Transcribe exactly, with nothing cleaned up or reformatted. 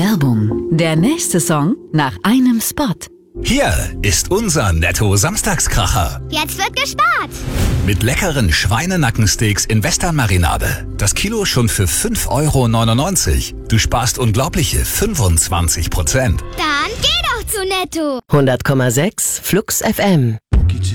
Werbung. Der nächste Song nach einem Spot. Hier ist unser Netto-Samstagskracher. Jetzt wird gespart. Mit leckeren Schweinenackensteaks in Western-Marinade. Das Kilo schon für fünf Euro neunundneunzig. Du sparst unglaubliche fünfundzwanzig Prozent. Dann geh doch zu Netto. hundert Komma sechs Flux F M